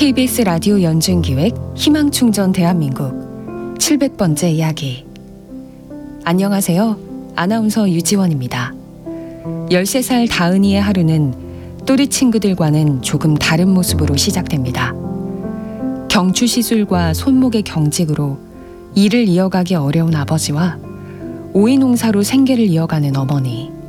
KBS 라디오 연중기획 희망충전 대한민국 700번째 이야기. 안녕하세요. 아나운서 유지원입니다. 13살 다은이의 하루는 또래 친구들과는 조금 다른 모습으로 시작됩니다. 경추 시술과 손목의 경직으로 일을 이어가기 어려운 아버지와 오이 농사로 생계를 이어가는 어머니.